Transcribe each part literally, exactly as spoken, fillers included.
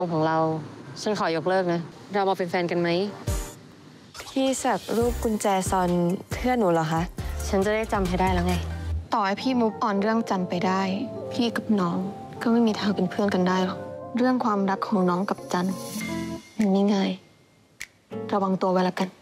ของเราฉันขอยกเลิกนะเรามาเป็นแฟนกันไหมพี่สักรูปกุญแจซอนเพื่อนหนูเหรอคะฉันจะได้จำให้ได้แล้วไงต่อให้พี่มุกอ่อนเรื่องจันไปได้พี่กับน้องก็ไม่มีทางเป็นเพื่อนกันได้หรอกเรื่องความรักของน้องกับจันมันไม่ง่ายระวังตัวไว้ละกัน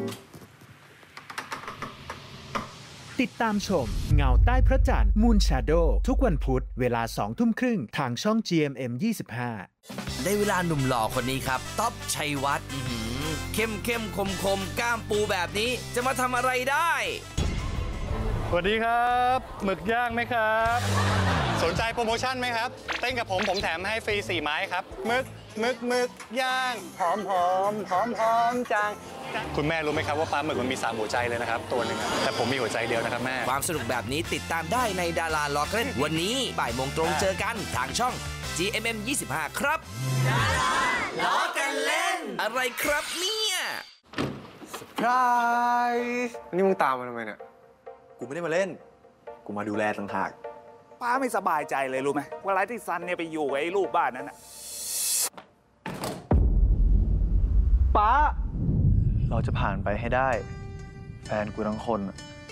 ติดตามชมเงาใต้พระจันทร์ Moon Shadow ทุกวันพุธเวลาสองทุ่มครึ่งทางช่อง จี เอ็ม เอ็ม ยี่สิบห้าได้เวลาหนุ่มหล่อคนนี้ครับต๊อบชัยวัฒน์เข้มเข้มคมคมกล้ามปูแบบนี้จะมาทำอะไรได้สวัสดีครับหมึกย่างไหมครับสนใจโปรโมชั่นไหมครับเต้นกับผมผมแถมให้ฟรีสี่ไม้ครับหมึกหมึกหมึกย่างหอมหอมหอมหอมจังคุณแม่รู้ไหมครับว่าปลาหมึกมันมีสามหัวใจเลยนะครับตัวหนึ่งแต่ผมมีหัวใจเดียวนะครับแม่ความสนุกแบบนี้ติดตามได้ในดาราล้อเล่นวันนี้บ่ายโมงตรงเจอกันทางช่อง จี เอ็ม เอ็ม ยี่สิบห้า ครับดาราล้อกันเล่นอะไรครับเนี่ยเซอร์ไพรส์นี่มึงตามมาทำไมเนี่ยกูไม่ได้มาเล่นกูมาดูแลต่างหากป้าไม่สบายใจเลยรู้ไหมว่าไลที่ซันเนี่ยไปอยู่กับไอ้ลูกบ้านนั้นนะป้าเราจะผ่านไปให้ได้แฟนกูทั้งคน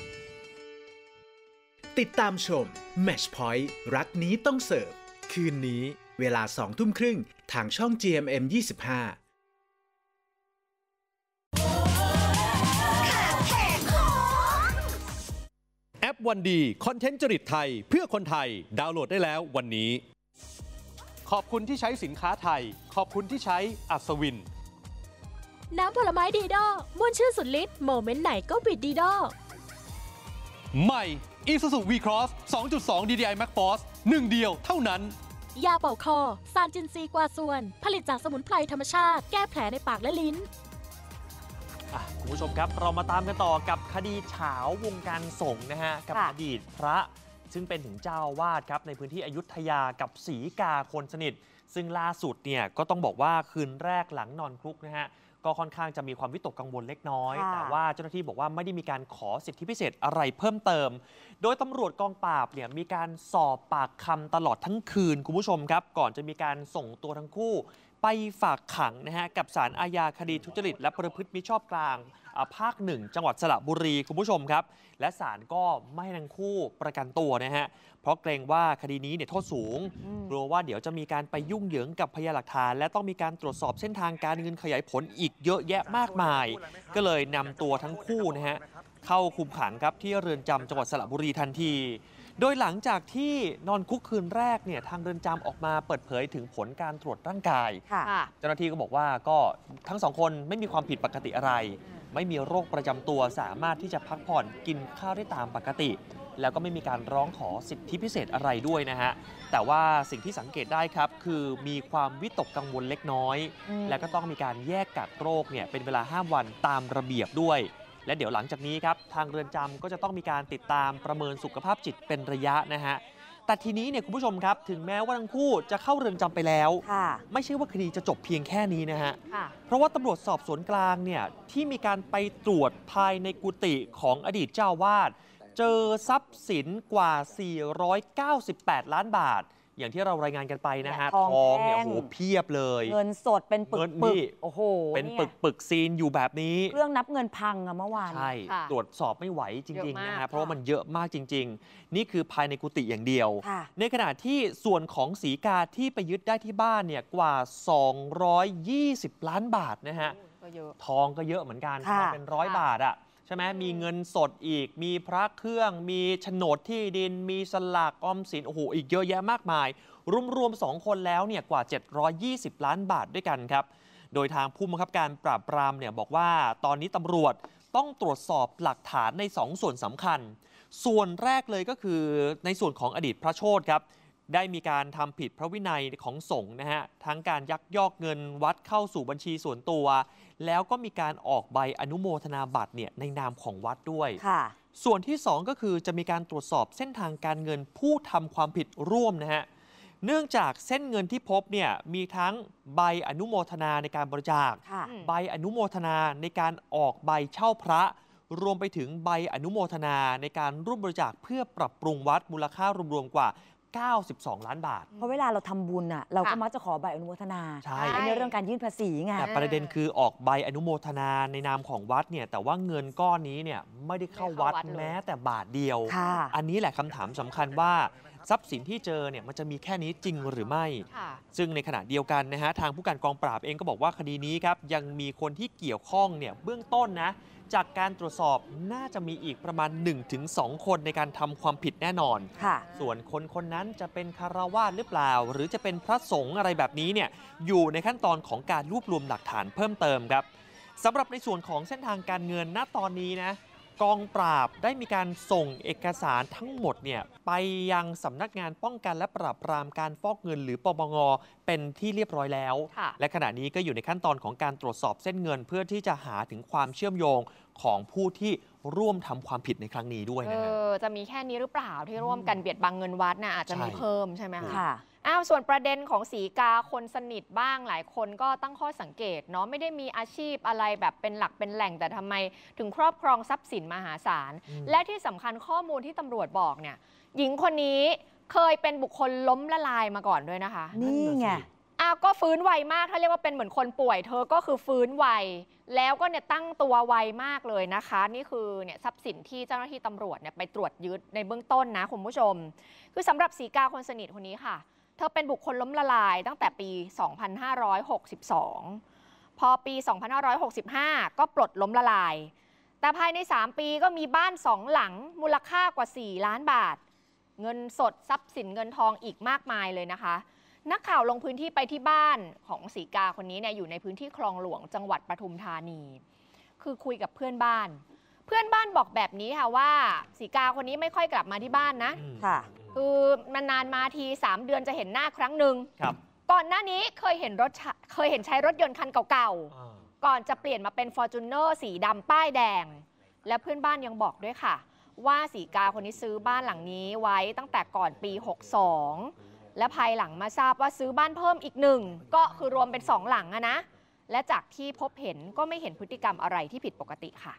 ติดตามชม Match Point รักนี้ต้องเสิร์ฟคืนนี้เวลาสองทุ่มครึ่งทางช่อง จี เอ็ม เอ็ม ยี่สิบห้าแอปวันดีคอนเทนต์จริตไทยเพื่อคนไทยดาวน์โหลดได้แล้ววันนี้ขอบคุณที่ใช้สินค้าไทยขอบคุณที่ใช้อัศวินน้ำผลไม้ดีดอม่วนชื่นสุดฤทธิ์โมเมนต์ไหนก็บิดดีดอใหม่ Isuzu V-Cross สองจุดสอง ดี ดี ไอ Max Force หนึ่งเดียวเท่านั้นยาเป่าคอซานจินซีกว่าส่วนผลิตจากสมุนไพรธรรมชาติแก้แผลในปากและลิ้นคุณผู้ชมครับเรามาตามกันต่อกับคดีเฉาวงการสงฆ์นะฮะกับอดีตพระซึ่งเป็นถึงเจ้าวาดครับในพื้นที่อยุธยากับศรีกาคนสนิทซึ่งล่าสุดเนี่ยก็ต้องบอกว่าคืนแรกหลังนอนคุกนะฮะก็ค่อนข้างจะมีความวิตกกังวลเล็กน้อยแต่ว่าเจ้าหน้าที่บอกว่าไม่ได้มีการขอสิทธิพิเศษอะไรเพิ่มเติมโดยตำรวจกองปราบเนี่ยมีการสอบปากคำตลอดทั้งคืนคุณผู้ชมครับก่อนจะมีการส่งตัวทั้งคู่ไปฝากขังนะฮะกับศาลอาญาคดีทุจริตและประพฤติมิชอบกลางภาคหนึ่งจังหวัดสระบุรีคุณผู้ชมครับและศาลก็ไม่ให้ทั้งคู่ประกันตัวนะฮะเพราะเกรงว่าคดีนี้เนี่ยโทษสูงกลัวว่าเดี๋ยวจะมีการไปยุ่งเหยิงกับพยานหลักฐานและต้องมีการตรวจสอบเส้นทางการเงินขยายผลอีกเยอะแยะมากมายก็เลยนำตัวทั้งคู่นะฮะเข้าคุมขังครับที่เรือนจำจังหวัดสระบุรีทันทีโดยหลังจากที่นอนคุกคืนแรกเนี่ยทางเรือนจำออกมาเปิดเผยถึงผลการตรวจร่างกายเจ้าหน้าที่ก็บอกว่าก็ทั้งสองคนไม่มีความผิดปกติอะไรไม่มีโรคประจำตัวสามารถที่จะพักผ่อนกินข้าวได้ตามปกติแล้วก็ไม่มีการร้องขอสิทธิพิเศษอะไรด้วยนะฮะแต่ว่าสิ่งที่สังเกตได้ครับคือมีความวิตกกังวลเล็กน้อยและก็ต้องมีการแยกกักโรคเนี่ยเป็นเวลาห้าวันตามระเบียบด้วยและเดี๋ยวหลังจากนี้ครับทางเรือนจำก็จะต้องมีการติดตามประเมินสุขภาพจิตเป็นระยะนะฮะแต่ทีนี้เนี่ยคุณผู้ชมครับถึงแม้ว่าทั้งคู่จะเข้าเรือนจำไปแล้วไม่ใช่ว่าคดีจะจบเพียงแค่นี้นะฮะเพราะว่าตำรวจสอบสวนกลางเนี่ยที่มีการไปตรวจภายในกุฏิของอดีตเจ้าวาดเจอทรัพย์สินกว่าสี่ร้อยเก้าสิบแปดล้านบาทอย่างที่เรารายงานกันไปนะฮะทองเนี่ยโอ้โหเพียบเลยเงินสดเป็นปึกปึกโอ้โหเป็นปึกปึกซีนอยู่แบบนี้เครื่องนับเงินพังอะเมื่อวานใช่ตรวจสอบไม่ไหวจริงๆนะฮะเพราะว่ามันเยอะมากจริงๆนี่คือภายในกุฏิอย่างเดียวในขณะที่ส่วนของศรีกาที่ไปยึดได้ที่บ้านเนี่ยกว่าสองร้อยยี่สิบล้านบาทนะฮะทองก็เยอะเหมือนกันเป็นร้อยบาทอะใช่ไหมมีเงินสดอีกมีพระเครื่องมีโฉนดที่ดินมีสลากออมสินโอ้โหอีกเยอะแยะมากมายรวมๆสองคนแล้วเนี่ยกว่าเจ็ดร้อยยี่สิบล้านบาทด้วยกันครับโดยทางผู้บังคับการปราบปรามเนี่ยบอกว่าตอนนี้ตำรวจต้องตรวจสอบหลักฐานในสองส่วนสำคัญส่วนแรกเลยก็คือในส่วนของอดีตพระโชติครับได้มีการทำผิดพระวินัยของสงฆ์นะฮะทั้งการยักยอกเงินวัดเข้าสู่บัญชีส่วนตัวแล้วก็มีการออกใบอนุโมทนาบัตรเนี่ยในนามของวัดด้วยส่วนที่สองก็คือจะมีการตรวจสอบเส้นทางการเงินผู้ทำความผิดร่วมนะฮะเนื่องจากเส้นเงินที่พบเนี่ยมีทั้งใบอนุโมทนาในการบริจาคใบอนุโมทนาในการออกใบเช่าพระรวมไปถึงใบอนุโมทนาในการร่วมบริจาคเพื่อปรับปรุงวัดมูลค่ารวมๆกว่าเก้าสิบสองล้านบาทเพราะเวลาเราทำบุญอ่ะเราก็ค่ะมักจะขอใบอนุโมทนาใช่ในเรื่องการยื่นภาษีไงแต่ประเด็นคือออกใบอนุโมทนาในนามของวัดเนี่ยแต่ว่าเงินก้อนนี้เนี่ยไม่ได้เข้าวัดไม่เข้าวัดเลยแม้แต่บาทเดียวค่ะอันนี้แหละคำถามสำคัญว่าทรัพย์สินที่เจอเนี่ยมันจะมีแค่นี้จริงหรือไม่ค่ะซึ่งในขณะเดียวกันนะฮะทางผู้การกองปราบเองก็บอกว่าคดีนี้ครับยังมีคนที่เกี่ยวข้องเนี่ยเบื้องต้นนะจากการตรวจสอบน่าจะมีอีกประมาณ หนึ่งถึงสอง คนในการทำความผิดแน่นอนค่ะส่วนคนคนนั้นจะเป็นคารวาสหรือเปล่า หรือจะเป็นพระสงฆ์อะไรแบบนี้เนี่ยอยู่ในขั้นตอนของการรวบรวมหลักฐานเพิ่มเติมครับสำหรับในส่วนของเส้นทางการเงินณตอนนี้นะกองปราบได้มีการส่งเอกสารทั้งหมดเนี่ยไปยังสำนักงานป้องกันและปราบปรามการฟอกเงินหรือปปงเป็นที่เรียบร้อยแล้วค่ะและขณะนี้ก็อยู่ในขั้นตอนของการตรวจสอบเส้นเงิน เพื่อที่จะหาถึงความเชื่อมโยงของผู้ที่ร่วมทำความผิดในครั้งนี้ด้วยเอนะฮะอจะมีแค่นี้หรือเปล่าที่ร่วมกันเบียดบังเงินวัดน่ะอาจจะมีใช่เพิ่มใช่ไหมคะค่ะอ้าวส่วนประเด็นของสีกาคนสนิทบ้างหลายคนก็ตั้งข้อสังเกตเนาะไม่ได้มีอาชีพอะไรแบบเป็นหลักเป็นแหล่งแต่ทำไมถึงครอบครองทรัพย์สินมหาศาลอืมและที่สำคัญข้อมูลที่ตำรวจบอกเนี่ยหญิงคนนี้เคยเป็นบุคคลล้มละลายมาก่อนด้วยนะคะนี่ไงอ้าวก็ฟื้นไวมากถ้าเรียกว่าเป็นเหมือนคนป่วยเธอก็คือฟื้นไวแล้วก็เนี่ยตั้งตัวไวมากเลยนะคะ นี่คือเนี่ยทรัพย์สินที่เจ้าหน้าที่ตำรวจเนี่ยไปตรวจยึดในเบื้องต้นนะคุณผู้ชม คือสำหรับสีกาคนสนิทคนนี้ค่ะ เธอเป็นบุคคลล้มละลายตั้งแต่ปี สองพันห้าร้อยหกสิบสอง พอปี สองพันห้าร้อยหกสิบห้า ก็ปลดล้มละลาย แต่ภายใน สาม ปีก็มีบ้านสองหลังมูลค่ากว่า สี่ ล้านบาท เงินสดทรัพย์สินเงินทองอีกมากมายเลยนะคะ นักข่าวลงพื้นที่ไปที่บ้านของสีกาคนนี้เนี่ยอยู่ในพื้นที่คลองหลวงจังหวัดปทุมธานี คือคุยกับเพื่อนบ้าน เพื่อนบ้านบอกแบบนี้ค่ะว่าสีกาคนนี้ไม่ค่อยกลับมาที่บ้านนะค่ะคือมันนานมาทีสามเดือนจะเห็นหน้าครั้งหนึ่งครับก่อนหน้านี้เคยเห็นรถใช้เคยเห็นใช้รถยนต์คันเก่าๆ ก่อนจะเปลี่ยนมาเป็น Fortuner สีดำป้ายแดง และเพื่อนบ้านยังบอกด้วยค่ะ ว่าสีกาคนนี้ซื้อบ้านหลังนี้ไว้ตั้งแต่ก่อนปี หกสอง และภายหลังมาทราบว่าซื้อบ้านเพิ่มอีกหนึ่งก็คือรวมเป็นสองหลังอะนะ และจากที่พบเห็นก็ไม่เห็นพฤติกรรมอะไรที่ผิดปกติค่ะ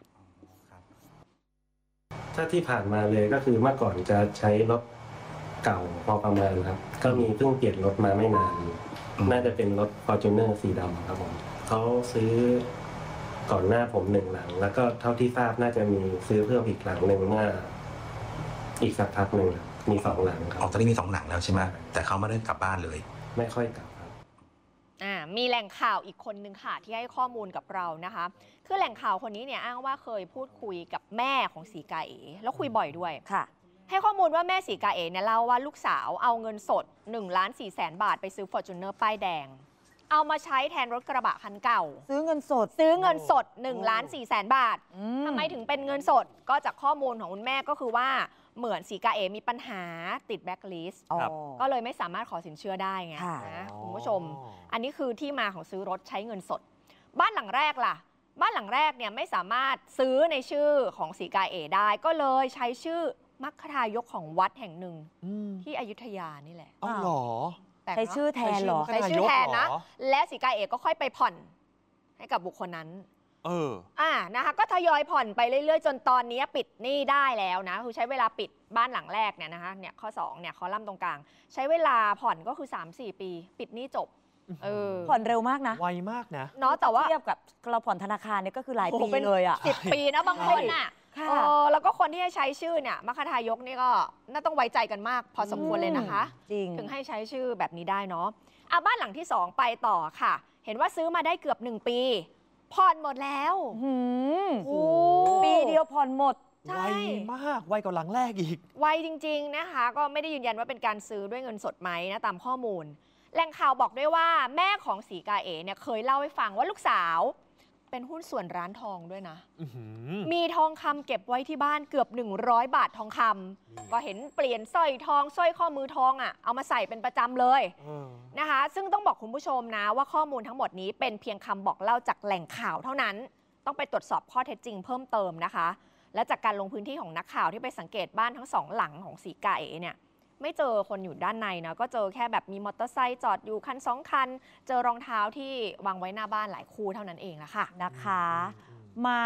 ถ้าที่ผ่านมาเลยก็คือเมื่อก่อนจะใช้รถเก่าพอประมาณครับ ก็มีเพิ่งเปลี่ยนรถมาไม่นาน น่าจะเป็นรถ Fortuner สีดำครับผมเขาซื้อก่อนหน้าผมหนึ่งหลัง แล้วก็เท่าที่ทราบน่าจะมีซื้อเพิ่มอีกหลังหนึ่งเมื่ออีกสักพักหนึ่งมีสองหลังครับอ๋อตอนนี้มีสองหลังแล้วใช่ไหมแต่เขาไม่ได้กลับบ้านเลยไม่ค่อยกลับครับอ่ามีแหล่งข่าวอีกคนนึงค่ะที่ให้ข้อมูลกับเรานะคะ คือแหล่งข่าวคนนี้เนี่ยอ้างว่าเคยพูดคุยกับแม่ของสีกาเอแล้วคุยบ่อยด้วยค่ะให้ข้อมูลว่าแม่สีกาเอเนี่ยเล่าว่าลูกสาวเอาเงินสดหนึ่งล้านสี่แสนบาทไปซื้อ Fortuner ป้ายแดง เอามาใช้แทนรถกระบะคันเก่าซื้อเงินสดซื้อเงินสดหนึ่งล้านสี่แสนบาทอืทำไมถึงเป็นเงินสดก็จากข้อมูลของคุณแม่ก็คือว่าเหมือนสีกาเอมีปัญหาติดแบล็คลิสต์อ๋อก็เลยไม่สามารถขอสินเชื่อได้ไงค่ะนะคุณผู้ชม อันนี้คือที่มาของซื้อรถใช้เงินสด บ้านหลังแรกล่ะ บ้านหลังแรกเนี่ยไม่สามารถซื้อในชื่อของสีกาเอได้ ก็เลยใช้ชื่อมัคคทายกของวัดแห่งหนึ่งอืมที่อยุธยานี่แหละเอาเหรอแปลกใช้เนอะชื่อแทนเหรอใช้ชื่อแทนนะเหรอและสีกาเอก็ค่อยไปผ่อนให้กับบุคคลนั้นเอออ่านะคะก็ทยอยผ่อนไปเรื่อยๆ จนตอนนี้ปิดหนี้ได้แล้วนะคือใช้เวลาปิดบ้านหลังแรกเนี่ยนะคะเนี่ยข้อสองเนี่ยคอลัมน์ตรงกลาง ใช้เวลาผ่อนก็คือ สามสี่ ปี ปิดหนี้จบเออผ่อนเร็วมากนะไวมากนะเนาะแต่ว่าเทียบกับเราผ่อนธนาคารเนี่ยก็คือหลายโอ้โหปีเป็นเลยอ่ะสิบปีนะบางคนน่ะค่ะเออแล้วก็คนที่ให้ใช้ชื่อเนี่ยมัคคทายกนี่ก็น่าต้องไว้ใจกันมาก พอสมควรเลยนะคะจริงถึงให้ใช้ชื่อแบบนี้ได้เนาะอ่ะบ้านหลังที่สองไปต่อค่ะ เห็นว่าซื้อมาได้เกือบหนึ่งปีผ่อนหมดแล้วหืมโอ้ปีเดียวผ่อนหมดใช่ไวมาก ไวกว่าหลังแรกอีกไวจริงๆนะคะ ก็ไม่ได้ยืนยันว่าเป็นการซื้อด้วยเงินสดไหมนะตามข้อมูล แหล่งข่าวบอกด้วยว่าแม่ของสีกาเอเนี่ยเคยเล่าให้ฟังว่าลูกสาวเป็นหุ้นส่วนร้านทองด้วยนะอื้อหือมีทองคำเก็บไว้ที่บ้านเกือบหนึ่งร้อยบาททองคำก็เห็นเปลี่ยนสร้อยทองสร้อยข้อมือทองอ่ะเอามาใส่เป็นประจำเลยเออนะคะ ซึ่งต้องบอกคุณผู้ชมนะว่าข้อมูลทั้งหมดนี้เป็นเพียงคำบอกเล่าจากแหล่งข่าวเท่านั้น ต้องไปตรวจสอบข้อเท็จจริงเพิ่มเติมนะคะ และจากการลงพื้นที่ของนักข่าวที่ไปสังเกตบ้านทั้งสองหลังของสีกาเอเนี่ยไม่เจอคนอยู่ด้านในนะก็เจอแค่แบบมีมอเตอร์ไซค์จอดอยู่คันสองคัน เจอรองเท้าที่วางไว้หน้าบ้านหลายคู่เท่านั้นเองละค่ะนะคะ มา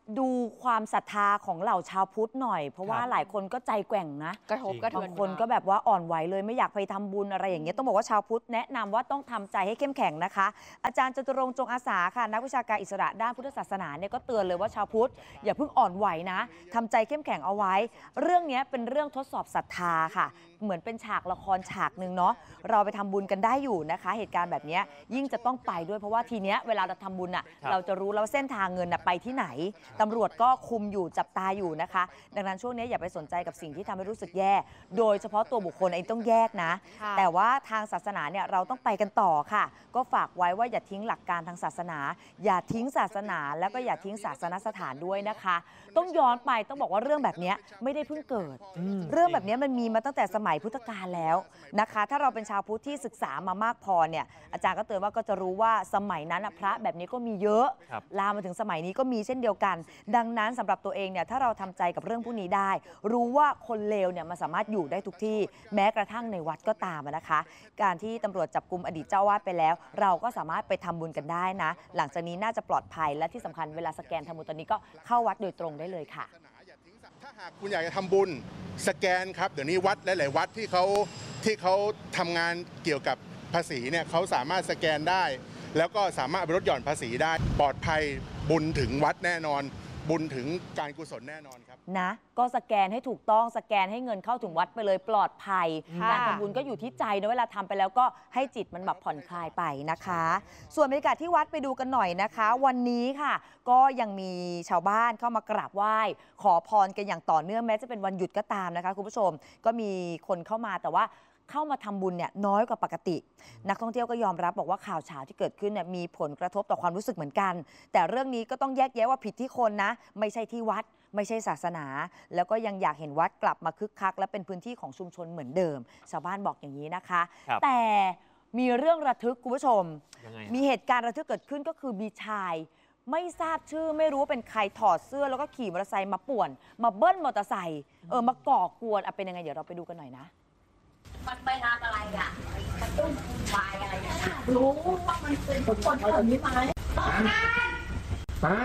ดูความศรัทธาของเหล่าชาวพุทธหน่อยเพราะว่าหลายคนก็ใจแกว่งนะกระทบกระเทือนบางคนก็แบบว่าอ่อนไหวเลยไม่อยากไปทำบุญอะไรอย่างเงี้ยต้องบอกว่าชาวพุทธแนะนำว่าต้องทำใจให้เข้มแข็งนะคะอาจารย์จตุรงค์จงอาสาค่ะนักวิชาการอิสระด้านพุทธศาสนาเนี่ยก็เตือนเลยว่าชาวพุทธอย่าเพิ่งอ่อนไหวนะทำใจเข้มแข็งเอาไว้เรื่องนี้เป็นเรื่องทดสอบศรัทธาค่ะเหมือนเป็นฉากละครฉากหนึ่งเนาะเราไปทำบุญกันได้อยู่นะคะเหตุการณ์แบบนี้ยิ่งจะต้องไปด้วยเพราะว่าทีเนี้ยเวลาเราทำบุญอ่ะเราจะรู้แล้วเส้นทางเงินไปที่ไหนตำรวจก็คุมอยู่จับตาอยู่นะคะดังนั้นช่วงนี้อย่าไปสนใจกับสิ่งที่ทำให้รู้สึกแย่โดยเฉพาะตัวบุคคลเองต้องแยกนะแต่ว่าทางศาสนาเนี่ยเราต้องไปกันต่อค่ะก็ฝากไว้ว่าอย่าทิ้งหลักการทางศาสนาอย่าทิ้งศาสนาแล้วก็อย่าทิ้งศาสนสถานด้วยนะคะต้องย้อนไปต้องบอกว่าเรื่องแบบนี้ไม่ได้เพิ่งเกิดเรื่องแบบนี้มันมีมาตั้งแต่สมัยพุทธกาลแล้วนะคะถ้าเราเป็นชาวพุทธที่ศึกษามามากพอเนี่ยอาจารย์ก็เตือนว่าก็จะรู้ว่าสมัยนั้นพระแบบนี้ก็มีเยอะลามมาถึงสมัยนี้ก็มีเช่นเดียวกันดังนั้นสำหรับตัวเองเนี่ยถ้าเราทำใจกับเรื่องพวกนี้ได้รู้ว่าคนเลวเนี่ยมันสามารถอยู่ได้ทุกที่แม้กระทั่งในวัดก็ตามนะคะการที่ตำรวจจับกุมอดีตเจ้าวาดไปแล้วเราก็สามารถไปทำบุญกันได้นะหลังจากนี้น่าจะปลอดภัยและที่สำคัญเวลาสแกนทำบุญตอนนี้ก็เข้าวัดโดยตรงได้เลยค่ะถ้าหากคุณอยากจะทำบุญสแกนครับเดี๋ยวนี้วัดหลายๆวัดที่เขาที่เขาทำงานเกี่ยวกับภาษีเนี่ยเขาสามารถสแกนได้แล้วก็สามารถลดหย่อนภาษีได้ปลอดภัยบุญถึงวัดแน่นอนบุญถึงการกุศลแน่นอนครับนะก็สแกนให้ถูกต้องสแกนให้เงินเข้าถึงวัดไปเลยปลอดภัยการทำบุญก็อยู่ที่ใจนะเวลาทำไปแล้วก็ให้จิตมันแบบผ่อนคลายไปนะคะส่วนบรรยากาศที่วัดไปดูกันหน่อยนะคะวันนี้ค่ะก็ยังมีชาวบ้านเข้ามากราบไหว้ขอพรกันอย่างต่อเนื่องแม้จะเป็นวันหยุดก็ตามนะคะคุณผู้ชมก็มีคนเข้ามาแต่ว่าเข้ามาทำบุญเนี่ยน้อยกว่าปกตินักท่องเที่ยวก็ยอมรับบอกว่าข่าวเช้าที่เกิดขึ้นเนี่ยมีผลกระทบต่อความรู้สึกเหมือนกันแต่เรื่องนี้ก็ต้องแยกแยะว่าผิดที่คนนะไม่ใช่ที่วัดไม่ใช่ศาสนาแล้วก็ยังอยากเห็นวัดกลับมาคึกคักและเป็นพื้นที่ของชุมชนเหมือนเดิมชาวบ้านบอกอย่างนี้นะคะแต่มีเรื่องระทึกคุณผู้ชมมีเหตุการณ์ระทึกเกิดขึ้นก็คือมีชายไม่ทราบชื่อไม่รู้ว่าเป็นใครถอดเสื้อแล้วก็ขี่มอเตอร์ไซค์มาป่วนมาเบิ้ลมอเตอร์ไซค์เออมาก่อกวนอ่ะเป็นยังไงเดี๋ยวเราไปดูกันหน่อยนะมันไปทำอะไรอ่ะมันต้องวายอะไรอ่ะรู้ว่ามันเป็นคนแบบนี้ไหมฮะ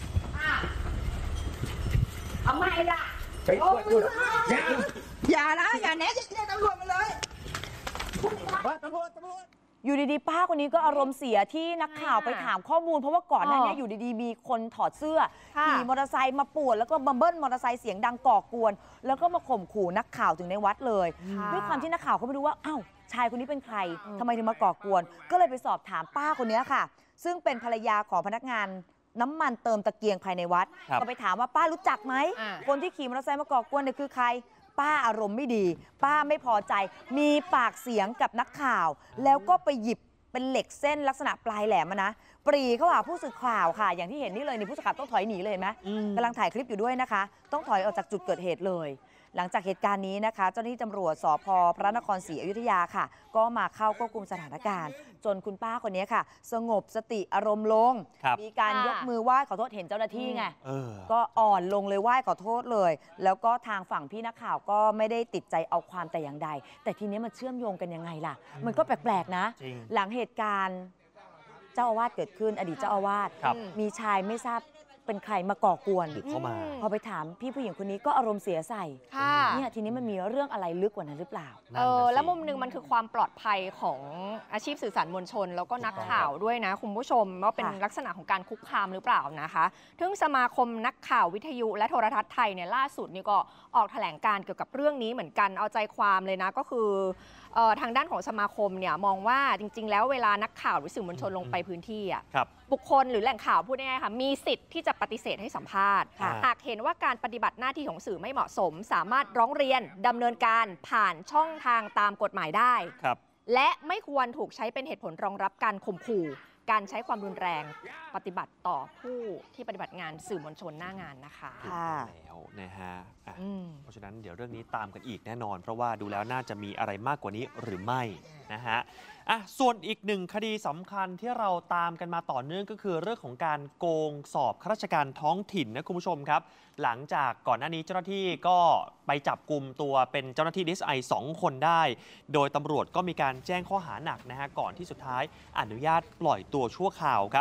เอาไม่ล่ะไปตรวจดูอย่าอย่านะอย่าแน่จะเรียกตำรวจมาเลยตำรวจตำรวจอยู่ดีๆป้าคนนี้ก็อารมณ์เสียที่นักข่าวไปถามข้อมูลเพราะว่าก่อนหน้านี้อยู่ดีๆมีคนถอดเสื้อขี่มอเตอร์ไซค์มาป่วนแล้วก็บัมเบิ้ลมอเตอร์ไซค์เสียงดังก่อกวนแล้วก็มาข่มขู่นักข่าวถึงในวัดเลยด้วยความที่นักข่าวเขาไม่รู้ว่าอ้าวชายคนนี้เป็นใครทำไมถึงมาก่อกวนก็เลยไปสอบถามป้าคนนี้ค่ะซึ่งเป็นภรรยาของพนักงานน้ำมันเติมตะเกียงภายในวัดก็ไปถามว่าป้ารู้จักไหมคนที่ขี่มอเตอร์ไซค์มาก่อกวนเนี่ยคือใครป้าอารมณ์ไม่ดีป้าไม่พอใจมีปากเสียงกับนักข่าวแล้วก็ไปหยิบเป็นเหล็กเส้นลักษณะปลายแหลมนะปรีเข้าหาผู้สื่อข่าวค่ะอย่างที่เห็นนี่เลยนี่ผู้สื่อข่าวต้องถอยหนีเลยเห็นไหมกำลังถ่ายคลิปอยู่ด้วยนะคะต้องถอยออกจากจุดเกิดเหตุเลยหลังจากเหตุการณ์นี้นะคะเจ้าหน้าที่ตำรวจสภ.พระนครศรีอยุธยาค่ะก็มาเข้าควบคุมสถานการณ์จนคุณป้าคนนี้ค่ะสงบสติอารมณ์ลงมีการยกมือไหว้ขอโทษเห็นเจ้าหน้าที่ไงก็อ่อนลงเลยไหว้ขอโทษเลยแล้วก็ทางฝั่งพี่นักข่าวก็ไม่ได้ติดใจเอาความแต่อย่างใดแต่ทีนี้มันเชื่อมโยงกันยังไงล่ะมันก็แปลกๆนะหลังเหตุการณ์เจ้าอาวาสเกิดขึ้นอดีตเจ้าอาวาสมีชายไม่ทราบเป็นใครมาก่อกวนเข้ามาพอไปถามพี่ผู้หญิงคนนี้ก็อารมณ์เสียใส่เนี่ยทีนี้มันมีเรื่องอะไรลึกกว่านั้นหรือเปล่าเออแล้วมุมนึงมันคือความปลอดภัยของอาชีพสื่อสารมวลชนแล้วก็นักข่าวด้วยนะคุณผู้ชมว่าเป็นลักษณะของการคุกคามหรือเปล่านะคะถึงสมาคมนักข่าววิทยุและโทรทัศน์ไทยเนี่ยล่าสุดนี่ก็ออกแถลงการเกี่ยวกับเรื่องนี้เหมือนกันเอาใจความเลยนะก็คือทางด้านของสมาคมเนี่ยมองว่าจริงๆแล้วเวลานักข่าวหรือสื่อมวลชนลงไปพื้นที่อ่ะบุคคลหรือแหล่งข่าวพูดง่ายๆค่ะมีสิทธิ์ที่จะปฏิเสธให้สัมภาษณ์หากเห็นว่าการปฏิบัติหน้าที่ของสื่อไม่เหมาะสมสามารถร้องเรียนดำเนินการผ่านช่องทางตามกฎหมายได้และไม่ควรถูกใช้เป็นเหตุผลรองรับการข่มขู่การใช้ความรุนแรงปฏิบัติต่อผู้ที่ปฏิบัติงานสื่อมวลชนหน้างานนะคะแล้วนะฮะเพราะฉะนั้นเดี๋ยวเรื่องนี้ตามกันอีกแน่นอนเพราะว่าดูแล้วน่าจะมีอะไรมากกว่านี้หรือไม่นะฮะอ่ะส่วนอีกหนึ่งคดีสำคัญที่เราตามกันมาต่อเนื่องก็คือเรื่องของการโกงสอบข้าราชการท้องถิ่นนะคุณผู้ชมครับหลังจากก่อนหน้านี้เจ้าหน้าที่ก็ไปจับกลุ่มตัวเป็นเจ้าหน้าที่ ดี เอส ไอ สองคนได้โดยตำรวจก็มีการแจ้งข้อหาหนักนะฮะก่อนที่สุดท้ายอนุญาตปล่อยตัวชั่วคราวครับ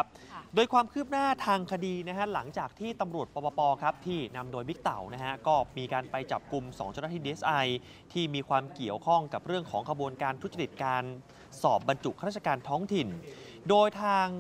โดยความคืบหน้าทางคดีนะฮะหลังจากที่ตำรวจปปปครับที่นำโดยบิ๊กเต่านะฮะก็มีการไปจับกลุ่มสองเจ้าหน้าที่ ดี เอส ไอ ที่มีความเกี่ยวข้องกับเรื่องของขบวนการทุจริตการสอบบรรจุข้าราชการท้องถิ่น โดยทาง